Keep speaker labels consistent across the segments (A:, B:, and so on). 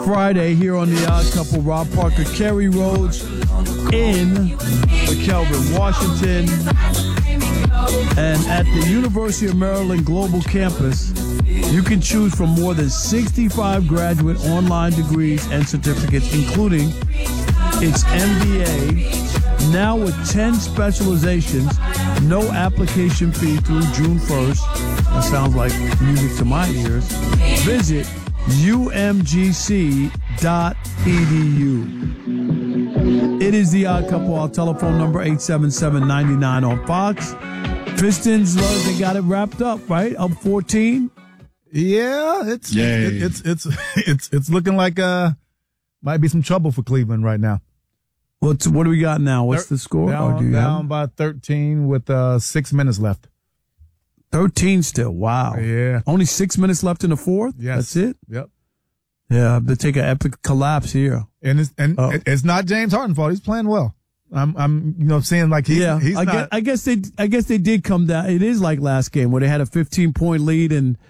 A: Friday here on The Odd Couple. Rob Parker, Kerry Rhodes in with Kelvin Washington. And at the University of Maryland Global Campus, you can choose from more than 65 graduate online degrees and certificates, including its MBA, now with 10 specializations, no application fee through June 1st. That sounds like music to my ears. Visit umgc.edu. It is The Odd Couple. Our telephone number 877-99 on Fox. Pistons, they got it wrapped up, right? Up 14.
B: Yeah, it's looking like might be some trouble for Cleveland right now.
A: What do we got now? What's the score?
B: Down by 13 with 6 minutes left.
A: 13 still. Wow.
B: Yeah.
A: Only 6 minutes left in the fourth?
B: Yes.
A: That's it?
B: Yep.
A: Yeah, they take an epic collapse here.
B: And it's not James Harden's fault. He's playing well. I'm saying like he's not.
A: I guess they did come down. It is like last game where they had a 15-point lead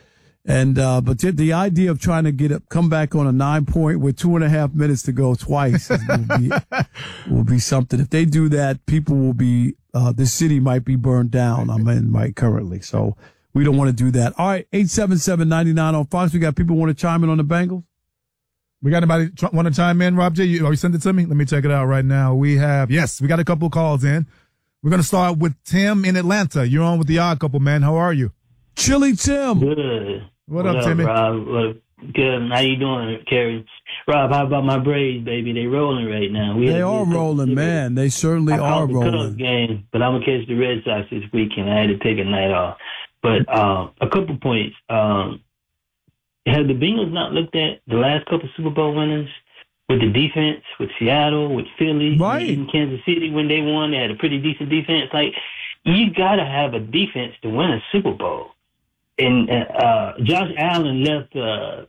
A: but the idea of trying to come back on a 9-point with 2.5 minutes to go twice will be something. If they do that, people will be the city might be burned down. I'm in right currently, so we don't want to do that. All right, 877-99 on Fox. We got people want to chime in on the Bengals.
B: We got anybody want to chime in, Rob J? You sent it to me? Let me check it out right now. We got a couple of calls in. We're going to start with Tim in Atlanta. You're on with The Odd Couple, man. How are you?
A: Chilly Tim.
C: Good.
B: What up, Timmy?
C: Rob? Good. How you doing, Kerry? Rob, how about my Braves, baby? They rolling right now.
A: They are rolling, man. They certainly are rolling. I called the
C: game, but I'm going to catch the Red Sox this weekend. I had to take a night off. But a couple points. Have the Bengals not looked at the last couple Super Bowl winners with the defense, with Seattle, with Philly,
A: right?
C: In Kansas City when they won, they had a pretty decent defense. Like, you got to have a defense to win a Super Bowl. And Josh Allen left, the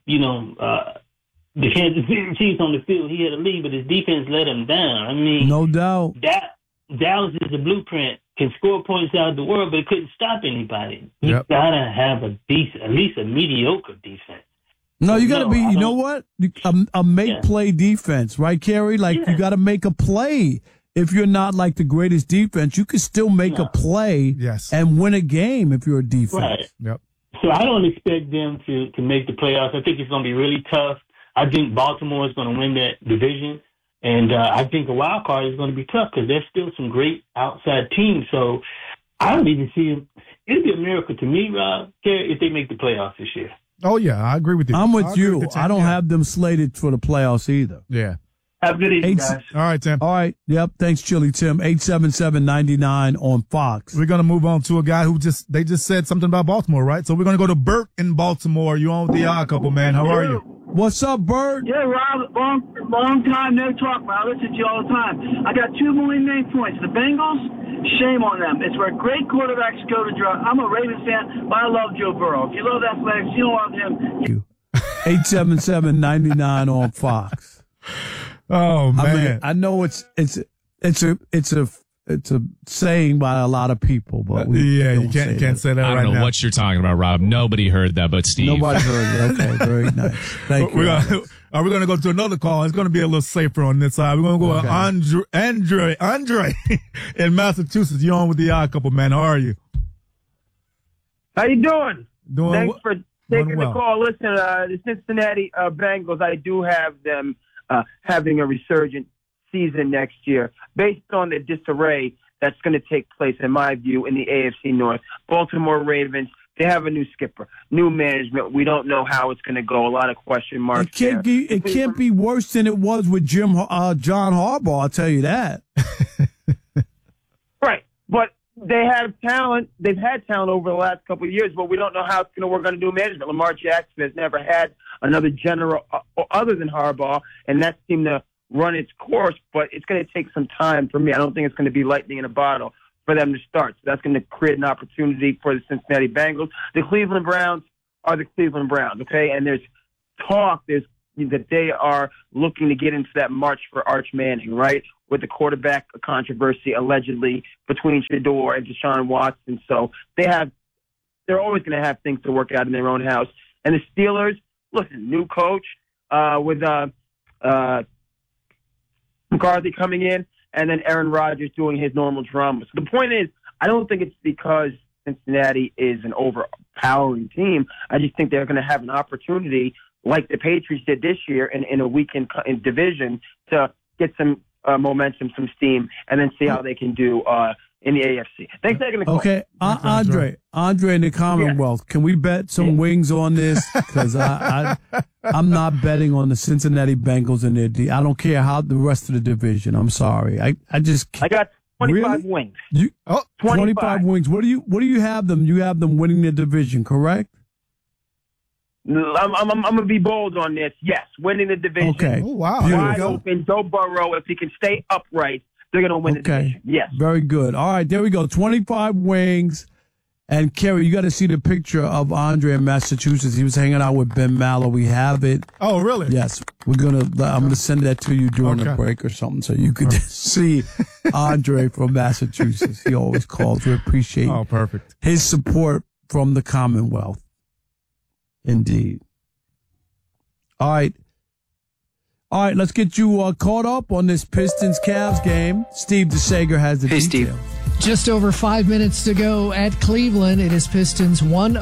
C: Kansas City Chiefs on the field. He had a lead, but his defense let him down. I mean,
A: no doubt.
C: Dallas is a blueprint. Can score points out of the world, but it couldn't stop anybody. You
B: Yep.
C: gotta have a decent, at least a mediocre defense.
A: No, you got to be, you know what? A make-play defense, right, Kerry? Like, you got to make a play. If you're not like the greatest defense, you can still make a play and win a game if you're a defense.
C: Right.
B: Yep.
C: So I don't expect them to make the playoffs. I think it's going to be really tough. I think Baltimore is going to win that division. And I think a wild card is going to be tough because there's still some great outside teams. So I don't even see them. It'd be a miracle to me, Rob, if they make the playoffs this year.
B: Oh, yeah, I agree with you.
A: I'm with you. I don't have them slated for the playoffs either.
B: Yeah.
C: Have a good evening, guys.
B: All right, Tim.
A: All right. Yep. Thanks, Chili Tim. 877-99 on Fox.
B: We're going to move on to a guy who they just said something about Baltimore, right? So we're going to go to Bert in Baltimore. You on with The Odd Couple, man. How are you?
A: What's up, Bert?
D: Yeah, Rob, long time no talk, man. I listen to you all the time. I got two main points. The Bengals, shame on them. It's where great quarterbacks go to draw. I'm a Ravens fan, but I love Joe Burrow. If you love athletics, you don't love him.
A: 877-99 on Fox.
B: Oh man,
A: I mean, I know it's a saying by a lot of people, but
B: you can't say that right now.
E: I don't know what you're talking about, Rob. Nobody heard that but Steve.
A: Nobody heard it. Okay, very nice. Thank you.
B: We're going to go to another call. It's going to be a little safer on this side. We're going to go with Andre in Massachusetts. You're on with The Odd Couple, man. How are you?
F: How you doing?
B: Thanks
F: for taking the call. Listen, the Cincinnati Bengals, I do have them having a resurgent season next year based on the disarray that's going to take place, in my view, in the AFC North. Baltimore Ravens, they have a new skipper, new management. We don't know how it's going to go. A lot of question marks.
A: It can't be worse than it was with John Harbaugh, I'll tell you that.
F: Right. But they have talent. They've had talent over the last couple of years, but we don't know how it's going to work under new management. Lamar Jackson has never had another general other than Harbaugh, and that seemed to run its course, but it's going to take some time for me. I don't think it's going to be lightning in a bottle for them to start. So that's going to create an opportunity for the Cincinnati Bengals. The Cleveland Browns are the Cleveland Browns, okay? And there's talk that they are looking to get into that march for Arch Manning, right? With the quarterback controversy allegedly between Shador and Deshaun Watson. So they're always going to have things to work out in their own house. And the Steelers, listen, new coach, with McCarthy coming in, and then Aaron Rodgers doing his normal drama. So the point is, I don't think it's because Cincinnati is an overpowering team. I just think they're going to have an opportunity, like the Patriots did this year in a weekend in division, to get some momentum, some steam, and then see how they can do in the AFC. Thanks for taking the call.
A: Okay, Andre in the Commonwealth, can we bet some wings on this? Because I'm not betting on the Cincinnati Bengals and their D. I don't care how the rest of the division. I'm sorry. I just can't.
F: I got 25
A: Really?
F: wings.
A: 25 wings. What do you have them? You have them winning the division, correct?
F: I'm going to be bold on this. Yes, winning the division.
A: Okay.
B: Oh, wow.
F: Wide open. Joe Burrow, if he can stay upright, they're going to win the division. Yes.
A: Very good. All right, there we go. 25 wings. And Kerry, you got to see the picture of Andre in Massachusetts. He was hanging out with Ben Mallow. We have it.
B: Oh, really?
A: Yes. I'm gonna send that to you during the break or something so you could see Andre from Massachusetts. He always calls. We appreciate
B: perfect.
A: his support from the Commonwealth. Indeed. All right, let's get you caught up on this Pistons-Cavs game. Steve DeSager has the details.
G: Steve.
H: Just over 5 minutes to go at Cleveland. It is Pistons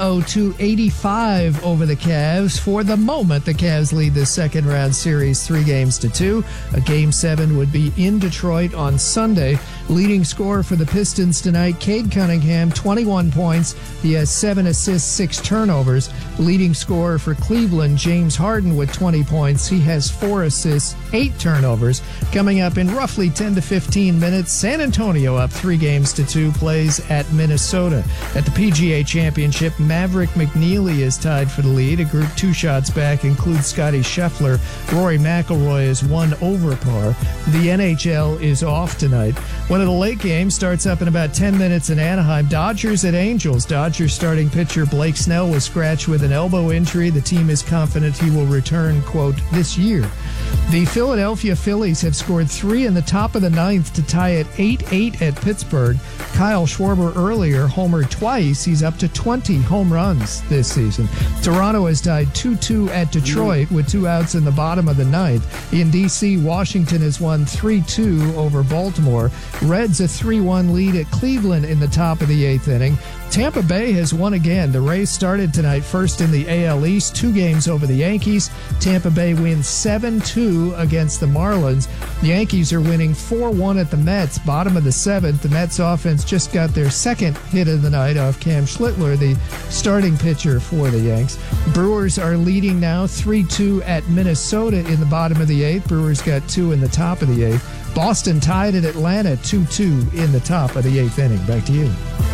H: 102-85 over the Cavs. For the moment, the Cavs lead the second round series 3-2. A Game 7 would be in Detroit on Sunday. Leading scorer for the Pistons tonight, Cade Cunningham, 21 points. He has 7 assists, 6 turnovers. Leading scorer for Cleveland, James Harden, with 20 points. He has 4 assists, 8 turnovers. Coming up in roughly 10 to 15 minutes, San Antonio up 3-2 plays at Minnesota. At the PGA Championship, Maverick McNeely is tied for the lead. A group 2 shots back includes Scotty Scheffler. Rory McIlroy is 1 over par. The NHL is off tonight. One of the late games starts up in about 10 minutes in Anaheim. Dodgers at Angels. Dodgers starting pitcher Blake Snell was scratched with an elbow injury. The team is confident he will return, quote, this year. The Philadelphia Phillies have scored 3 in the top of the 9th to tie at 8-8 at Pittsburgh. Kyle Schwarber earlier homered twice. He's up to 20 home runs this season. Toronto has tied 2-2 at Detroit with 2 outs in the bottom of the 9th. In D.C., Washington has won 3-2 over Baltimore. Reds a 3-1 lead at Cleveland in the top of the 8th inning. Tampa Bay has won again. The Rays started tonight first in the AL East, 2 games over the Yankees. Tampa Bay wins 7-2 against the Marlins. The Yankees are winning 4-1 at the Mets, bottom of the 7th. The Mets offense just got their second hit of the night off Cam Schlittler, the starting pitcher for the Yanks. Brewers are leading now 3-2 at Minnesota in the bottom of the 8th. Brewers got 2 in the top of the 8th. Boston tied at Atlanta 2-2 in the top of the 8th inning. Back to you.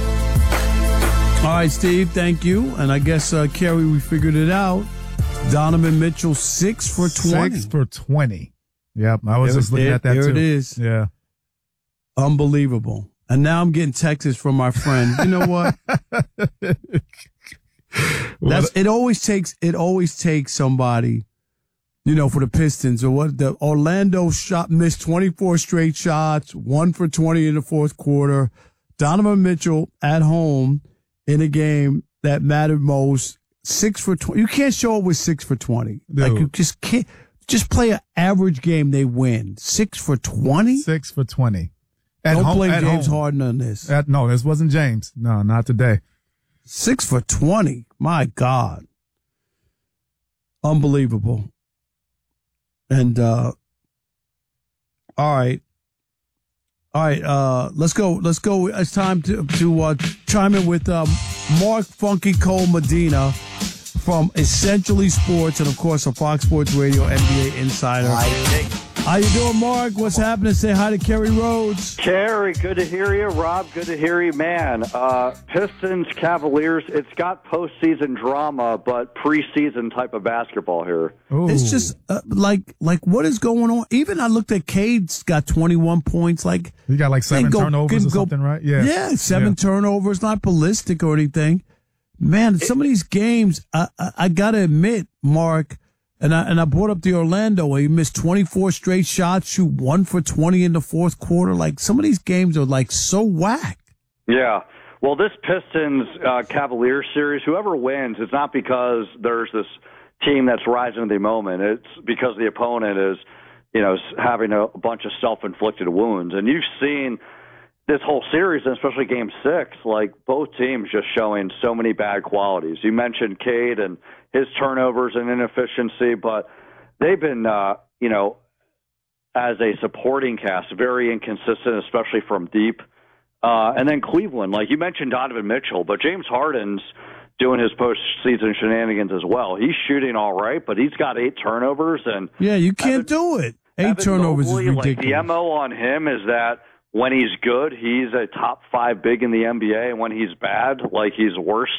A: All right, Steve, thank you. And I guess, Kerry, we figured it out. Donovan Mitchell, 6 for 20.
B: 6 for 20. Yep, I was just looking at that,
A: there
B: too.
A: There it is.
B: Yeah.
A: Unbelievable. And now I'm getting texts from my friend. You know what? It always takes somebody, for the Pistons or what. The Orlando missed 24 straight shots, 1 for 20 in the fourth quarter. Donovan Mitchell at home in a game that mattered most, 6 for 20. You can't show up with 6 for 20.
B: Dude.
A: Like, you just can't. Just play an average game, they win. 6 for 20?
B: 6 for 20.
A: Don't play James Harden on this.
B: No, this wasn't James. No, not today.
A: 6 for 20. My God. Unbelievable. And, all right. Let's go. It's time to chime in with Mark Funky Cole Medina from Essentially Sports and, of course, a Fox Sports Radio NBA insider. How you doing, Mark? What's happening? Say hi to Kerry Rhodes.
I: Kerry, good to hear you. Rob, good to hear you. Man, Pistons, Cavaliers, it's got postseason drama, but preseason type of basketball here.
B: Ooh.
A: It's just like what is going on? Even I looked at Cade's got 21 points. Like
B: he got like 7 turnovers or something, right? Yeah.
A: Yeah, 7 turnovers, not ballistic or anything. Man, some of these games, I got to admit, Mark, and I brought up the Orlando where he missed 24 straight shots, shoot 1 for 20 in the fourth quarter. Like, some of these games are, like, so whack.
I: Yeah. Well, this Pistons Cavaliers series, whoever wins, it's not because there's this team that's rising to the moment. It's because the opponent is, having a bunch of self-inflicted wounds. And you've seen this whole series, and especially Game 6, like both teams just showing so many bad qualities. You mentioned Cade and his turnovers and inefficiency, but they've been, as a supporting cast, very inconsistent, especially from deep. And then Cleveland, like you mentioned Donovan Mitchell, but James Harden's doing his postseason shenanigans as well. He's shooting all right, but he's got 8 turnovers. And
A: yeah, you can't do it. 8 turnovers is ridiculous.
I: Like the MO on him is that when he's good, he's a top 5 big in the NBA, and when he's bad, like he's worst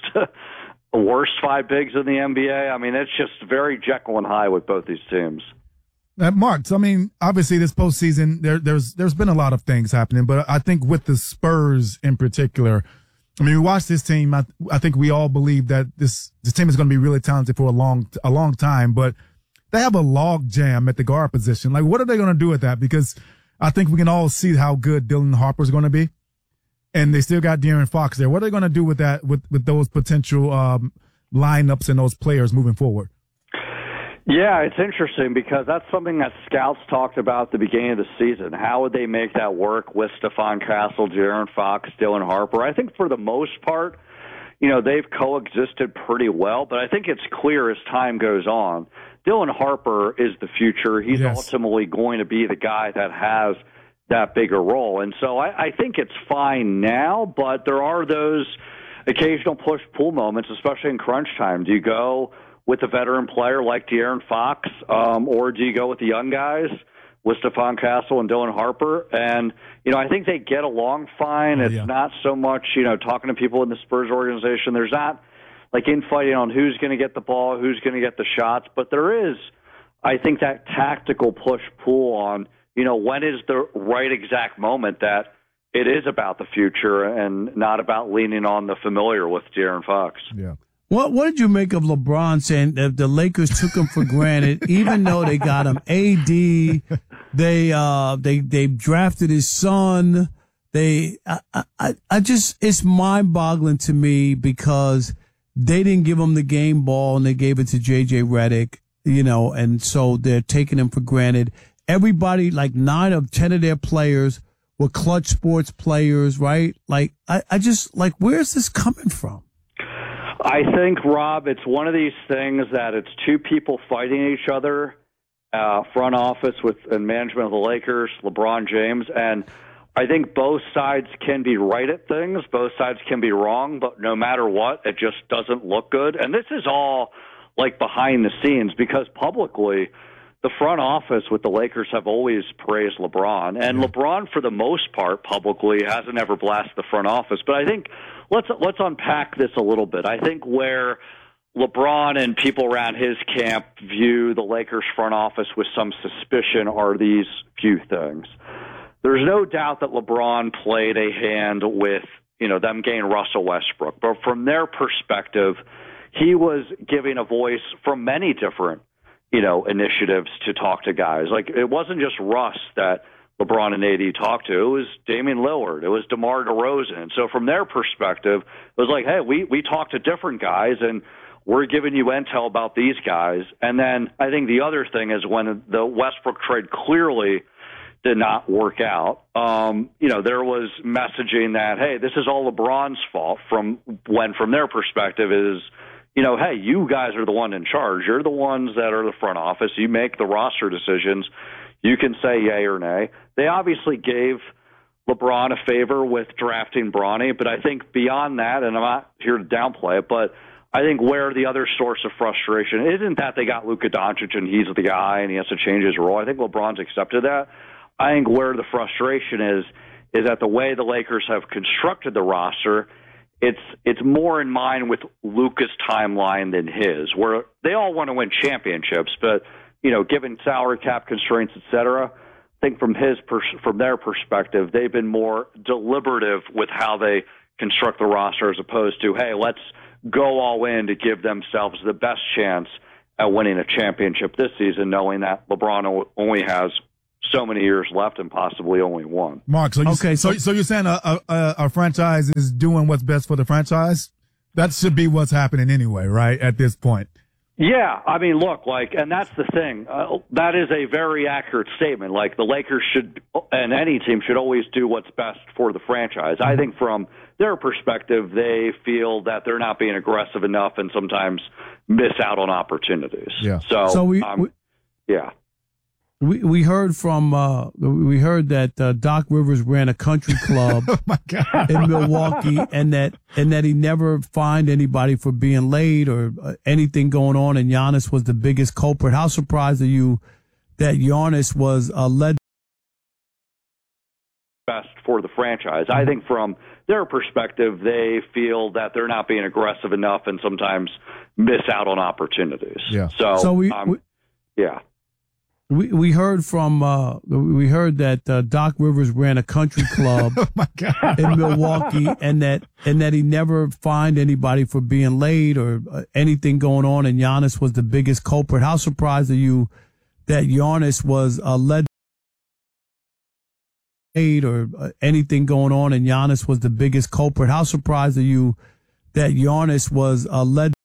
I: 5 bigs in the NBA. I mean, it's just very Jekyll and Hyde with both these teams.
B: Mark, so, I mean, obviously this postseason, there's been a lot of things happening, but I think with the Spurs in particular, I mean, we watched this team. I think we all believe that this team is going to be really talented for a long time, but they have a log jam at the guard position. Like, what are they going to do with that? Because I think we can all see how good Dylan Harper is going to be, and they still got De'Aaron Fox there. What are they going to do with that, with those potential lineups and those players moving forward?
I: Yeah, it's interesting because that's something that scouts talked about at the beginning of the season. How would they make that work with Stephon Castle, De'Aaron Fox, Dylan Harper? I think for the most part, they've coexisted pretty well, but I think it's clear as time goes on, Dylan Harper is the future. He's ultimately going to be the guy that has that bigger role. And so I think it's fine now, but there are those occasional push-pull moments, especially in crunch time. Do you go with a veteran player like De'Aaron Fox, or do you go with the young guys with Stephon Castle and Dylan Harper? And, I think they get along fine. It's not so much, talking to people in the Spurs organization. There's not like infighting on who's going to get the ball, who's going to get the shots, but there is, I think, that tactical push-pull on, when is the right exact moment that it is about the future and not about leaning on the familiar with De'Aaron Fox.
B: Yeah.
A: What did you make of LeBron saying that the Lakers took him for granted, even though they got him AD, they drafted his son. It's mind boggling to me because they didn't give him the game ball and they gave it to JJ Redick, and so they're taking him for granted. Everybody, like 9 of 10 of their players were clutch sports players, right? Like, I just, like, where's this coming from?
I: I think, Rob, it's one of these things that it's two people fighting each other, front office and management of the Lakers, LeBron James, and I think both sides can be right at things, both sides can be wrong, but no matter what, it just doesn't look good. And this is all like behind the scenes because publicly the front office with the Lakers have always praised LeBron, and LeBron, for the most part, publicly hasn't ever blasted the front office. But I think let's unpack this a little bit. I think where LeBron and people around his camp view the Lakers front office with some suspicion are these few things. There's no doubt that LeBron played a hand with, them getting Russell Westbrook. But from their perspective, he was giving a voice from many different, initiatives to talk to guys. Like, it wasn't just Russ that LeBron and AD talked to. It was Damian Lillard. It was DeMar DeRozan. So from their perspective, it was like, hey, we talked to different guys, and we're giving you intel about these guys. And then I think the other thing is when the Westbrook trade clearly did not work out, there was messaging that, hey, this is all LeBron's fault from their perspective is, hey, you guys are the one in charge. You're the ones that are the front office. You make the roster decisions. You can say yay or nay. They obviously gave LeBron a favor with drafting Bronny, but I think beyond that, and I'm not here to downplay it, but I think where the other source of frustration isn't that they got Luka Doncic and he's the guy and he has to change his role. I think LeBron's accepted that. I think where the frustration is that the way the Lakers have constructed the roster, it's more in mind with Luka's timeline than his, where they all want to win championships, but given salary cap constraints, et cetera, I think from their perspective, they've been more deliberative with how they construct the roster as opposed to, hey, let's go all in to give themselves the best chance at winning a championship this season, knowing that LeBron only has so many years left and possibly only one.
B: Mark, so you're saying a franchise is doing what's best for the franchise? That should be what's happening anyway, right, at this point?
I: Yeah, I mean, look, and that's the thing. That is a very accurate statement. Like, the Lakers should, and any team should always do what's best for the franchise. I think from their perspective, they feel that they're not being aggressive enough and sometimes miss out on opportunities.
B: Yeah.
I: So we
A: heard that Doc Rivers ran a country club in Milwaukee, and that he never fined anybody for being late or anything going on, and Giannis was the biggest culprit. How surprised are you that Giannis was led
I: best for the franchise? I think from their perspective, they feel that they're not being aggressive enough and sometimes miss out on opportunities.
B: Yeah.
A: We heard that Doc Rivers ran a country club in Milwaukee, and that he never fined anybody for being late or anything going on, and Giannis was the biggest culprit. How surprised are you that Giannis was led or anything going on, and Giannis was the biggest culprit? How surprised are you that Giannis was led